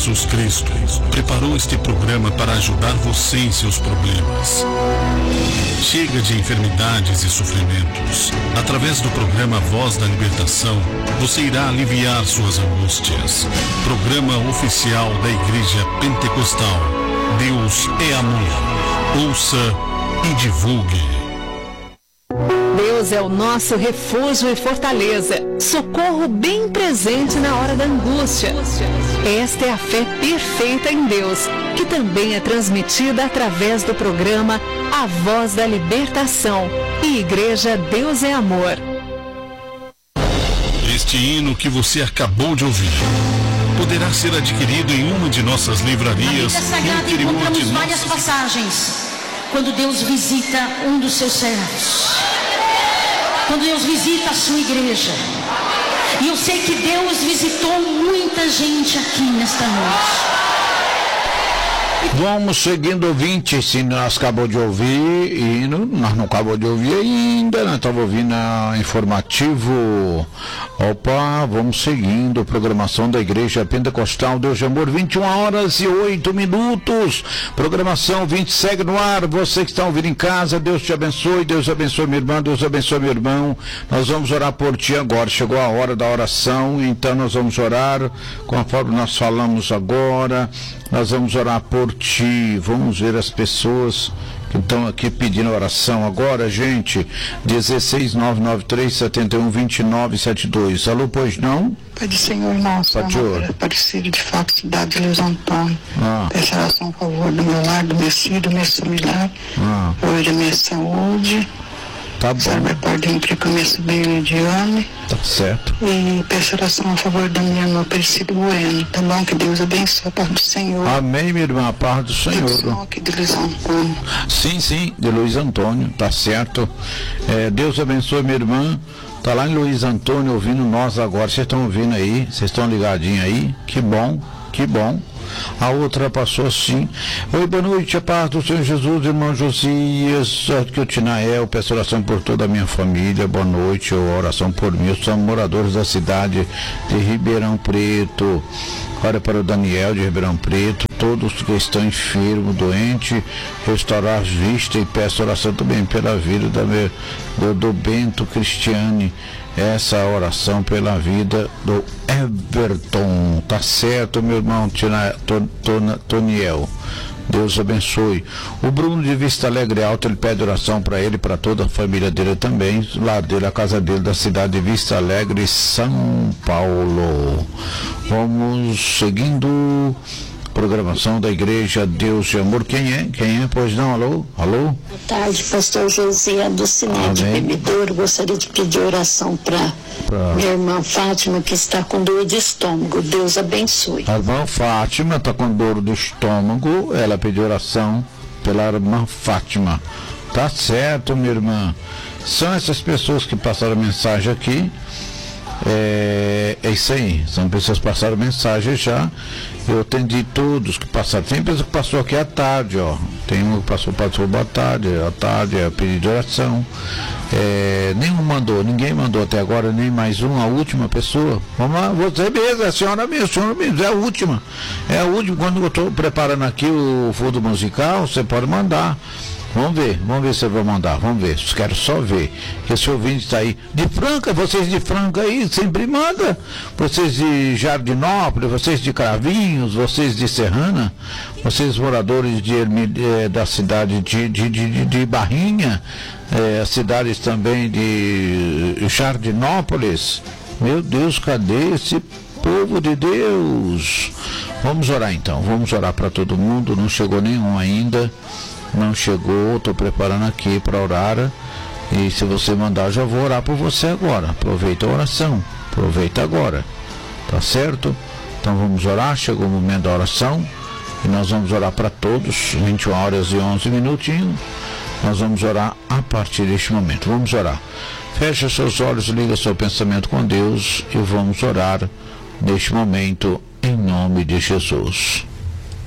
Jesus Cristo preparou este programa para ajudar você em seus problemas. Chega de enfermidades e sofrimentos. Através do programa Voz da Libertação, você irá aliviar suas angústias. Programa oficial da Igreja Pentecostal. Deus é amor. Ouça e divulgue. Deus é o nosso refúgio e fortaleza, socorro bem presente na hora da angústia. Esta é a fé perfeita em Deus, que também é transmitida através do programa A Voz da Libertação e Igreja Deus é Amor. Este hino que você acabou de ouvir poderá ser adquirido em uma de nossas livrarias. Na Bíblia Sagrada encontramos várias passagens quando Deus visita um dos seus servos, quando Deus visita a sua igreja. E eu sei que Deus visitou muita gente aqui nesta noite. Vamos seguindo, ouvinte. Se nós acabamos de ouvir hino, nós não acabamos de ouvir ainda, nós estamos ouvindo informativo. Opa, vamos seguindo, programação da Igreja Pentecostal Deus de Amor, 21h08. Programação 20 segue no ar. Você que está ouvindo em casa, Deus te abençoe, Deus abençoe minha irmã, Deus abençoe meu irmão. Nós vamos orar por ti agora. Chegou a hora da oração, então nós vamos orar conforme nós falamos agora. Nós vamos orar por ti. Vamos ver as pessoas que estão aqui pedindo oração agora, gente. 16993712972. Alô, pois não? Pai do Senhor nosso, Aparecido de Fato, cidade de Luiz Antônio. Peço oração a favor do meu lar, do meu filho, do meu familiar, hoje da minha saúde. Tá bom. Serve para dentro com a minha sobrinha Lidiane. Tá certo. E peço oração a favor da minha irmã Aparecido Bueno. Tá bom? Que Deus abençoe a paz do Senhor. Amém, minha irmã, a paz do Senhor. Aqui de Luiz Antônio. Sim, de Luiz Antônio, tá certo. Deus abençoe minha irmã. Tá lá em Luiz Antônio ouvindo nós agora. Vocês estão ouvindo aí? Vocês estão ligadinhos aí? Que bom, que bom. A outra passou assim: oi, boa noite, a paz do Senhor Jesus, irmão Josias, que o Tinael, peço oração por toda a minha família, boa noite, oração por mim, somos moradores da cidade de Ribeirão Preto. Ora para o Daniel de Ribeirão Preto, todos que estão enfermos, doentes, restaurar as vistas, e peço oração também pela vida do Bento Cristiane. Essa oração pela vida do Everton. Tá certo, meu irmão Toniel. Deus abençoe. O Bruno de Vista Alegre Alto, ele pede oração para ele e para toda a família dele também. Lá dele, a casa dele, da cidade de Vista Alegre, São Paulo. Vamos seguindo. Programação da Igreja Deus de Amor. Quem é? Pois não, alô? Boa tarde, pastor José do Cine de Bebedouro. Gostaria de pedir oração para minha irmã Fátima, que está com dor de estômago. Deus abençoe. A irmã Fátima está com dor de estômago. Ela pediu oração pela irmã Fátima. Tá certo, minha irmã. São essas pessoas que passaram mensagem aqui. É isso aí, são pessoas que passaram mensagem já. Eu atendi todos que passaram. Tem pessoa que passou aqui à tarde, ó. Tem um que passou boa tarde, à tarde, é pedido de oração. Ninguém mandou até agora, nem mais uma, a última pessoa. Vamos lá, você mesmo, a senhora mesmo, é a última. É a última, quando eu estou preparando aqui o fundo musical, você pode mandar. Vamos ver se eu vou mandar, vamos ver, quero só ver, que esse ouvinte está aí, de Franca, vocês de Franca aí, sempre manda, vocês de Jardinópolis, vocês de Cravinhos, vocês de Serrana, vocês moradores da cidade de Barrinha, as cidades também de Jardinópolis, meu Deus, cadê esse povo de Deus? Vamos orar então, vamos orar para todo mundo, não chegou nenhum ainda. Não chegou, estou preparando aqui para orar. E se você mandar, já vou orar por você agora. Aproveita a oração, aproveita agora. Tá certo? Então vamos orar, chegou o momento da oração. E nós vamos orar para todos, 21h11. Nós vamos orar a partir deste momento. Vamos orar. Fecha seus olhos, liga seu pensamento com Deus e vamos orar neste momento em nome de Jesus.